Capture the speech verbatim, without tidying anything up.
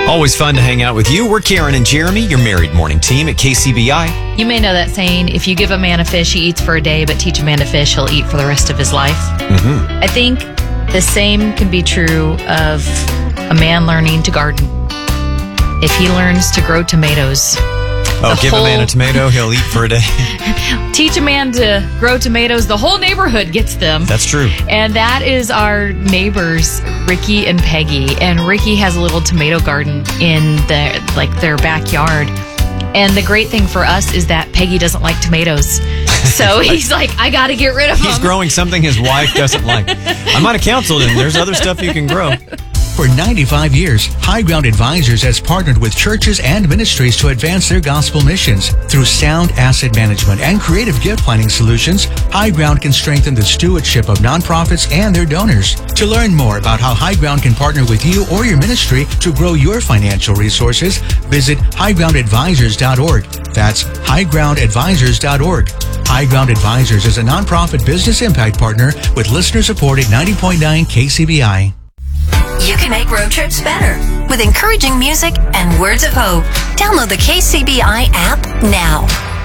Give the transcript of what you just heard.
Always fun to hang out with you. We're Karen and Jeremy, your married morning team at K C B I. You may know that saying, if you give a man a fish, he eats for a day, but teach a man to fish, he'll eat for the rest of his life. Mm-hmm. I think the same can be true of a man learning to garden. If he learns to grow tomatoes... Oh, give whole, a man a tomato, he'll eat for a day. Teach a man to grow tomatoes, the whole neighborhood gets them. That's true. And that is our neighbors, Ricky and Peggy. And Ricky has a little tomato garden in their, like, their backyard. And the great thing for us is that Peggy doesn't like tomatoes. So he's like, I got to get rid of them. He's growing something his wife doesn't like. I might have counseled him. There's other stuff you can grow. For ninety-five years, High Ground Advisors has partnered with churches and ministries to advance their gospel missions. Through sound asset management and creative gift planning solutions, High Ground can strengthen the stewardship of nonprofits and their donors. To learn more about how High Ground can partner with you or your ministry to grow your financial resources, visit high ground advisors dot org. That's high ground advisors dot org. High Ground Advisors is a nonprofit business impact partner with listener-supported ninety point nine K C B I. You can make road trips better with encouraging music and words of hope. Download the K C B I app now.